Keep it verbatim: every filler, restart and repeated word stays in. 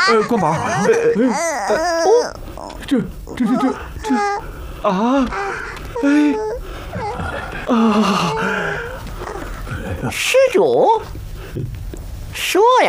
呃，关宝，呃呃哦，这这这这这啊，哎啊， 施主，说呀。